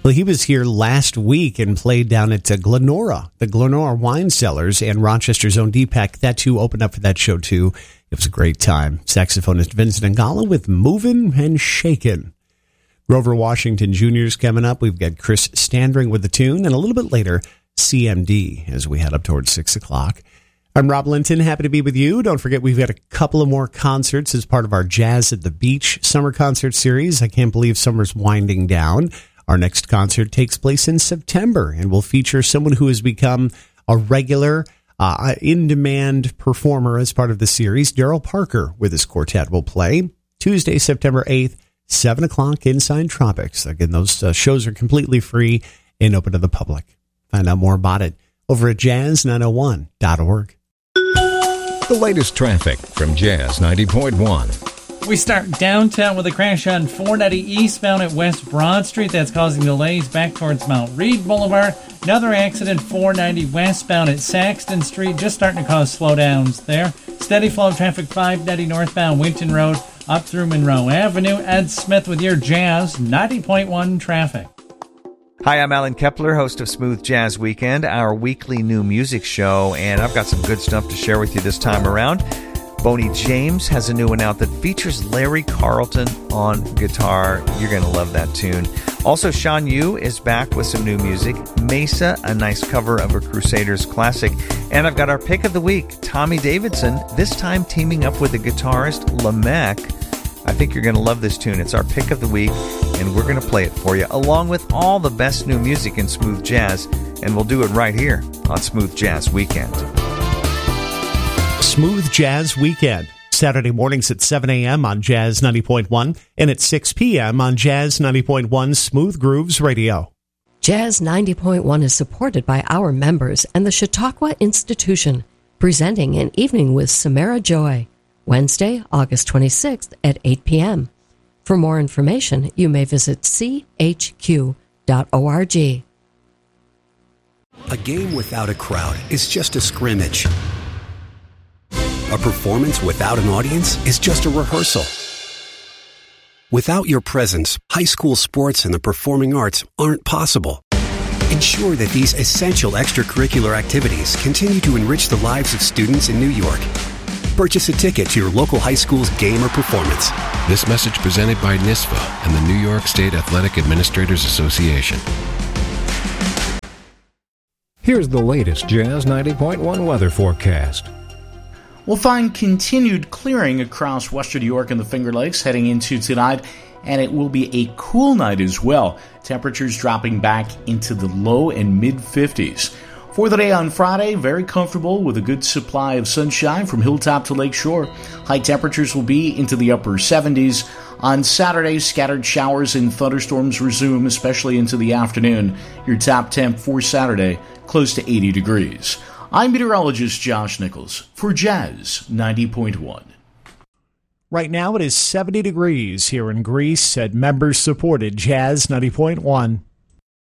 Well, he was here last week and played down at Glenora, the Glenora Wine Cellars, and Rochester's own Deepak. That too opened up for that show too. It was a great time. Saxophonist Vincent Ngala with Movin' and Shakin'. Grover Washington Jr. is coming up. We've got Chris Standring with the tune, and a little bit later, CMD as we head up towards 6 o'clock. I'm Rob Linton, happy to be with you. Don't forget, we've got a couple of more concerts as part of our Jazz at the Beach summer concert series. I can't believe summer's winding down. Our next concert takes place in September, and will feature someone who has become a regular, in-demand performer as part of the series. Daryl Parker with his quartet will play Tuesday, September 8th, 7 o'clock inside Tropics. Again, those shows are completely free and open to the public. Find out more about it over at jazz901.org. The latest traffic from Jazz 90.1. We start downtown with a crash on 490 eastbound at West Broad Street. That's causing delays back towards Mount Read Boulevard. Another accident 490 westbound at Saxton Street, just starting to cause slowdowns there. Steady flow of traffic 590 northbound Winton Road up through Monroe Avenue. Ed Smith with your Jazz 90.1 traffic. Hi, I'm Alan Kepler, host of Smooth Jazz Weekend, our weekly new music show, and I've got some good stuff to share with you this time around. Boney James has a new one out that features Larry Carlton on guitar. You're going to love that tune. Also, Sean Yu is back with some new music. Mesa, a nice cover of a Crusaders classic. And I've got our pick of the week, Tommy Davidson, this time teaming up with the guitarist Lamech. I think you're going to love this tune. It's our pick of the week, and we're going to play it for you, along with all the best new music in smooth jazz, and we'll do it right here on Smooth Jazz Weekend. Smooth Jazz Weekend, Saturday mornings at 7 a.m. on Jazz 90.1 and at 6 p.m. on Jazz 90.1 Smooth Grooves Radio. Jazz 90.1 is supported by our members and the Chautauqua Institution, presenting An Evening with Samara Joy, Wednesday, August 26th at 8 p.m. For more information, you may visit chq.org. A game without a crowd is just a scrimmage. A performance without an audience is just a rehearsal. Without your presence, high school sports and the performing arts aren't possible. Ensure that these essential extracurricular activities continue to enrich the lives of students in New York. Purchase a ticket to your local high school's game or performance. This message presented by NISFA and the New York State Athletic Administrators Association. Here's the latest Jazz 90.1 weather forecast. We'll find continued clearing across western New York and the Finger Lakes heading into tonight, and it will be a cool night as well. Temperatures dropping back into the low and mid-50s. For the day on Friday, very comfortable with a good supply of sunshine from hilltop to lakeshore. High temperatures will be into the upper 70s. On Saturday, scattered showers and thunderstorms resume, especially into the afternoon. Your top temp for Saturday, close to 80 degrees. I'm meteorologist Josh Nichols for Jazz 90.1. Right now it is 70 degrees here in Greece at members-supported Jazz 90.1.